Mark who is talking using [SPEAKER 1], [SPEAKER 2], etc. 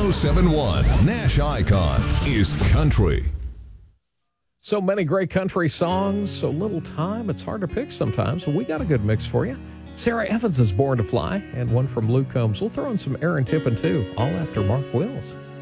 [SPEAKER 1] 1071 Nash Icon is country.
[SPEAKER 2] So many great country songs, so little time, it's hard to pick sometimes. So we got a good mix for you. Sarah Evans is Born to Fly, and one from Luke Combs. We'll throw in some Aaron Tippin, too, all after Mark Wills.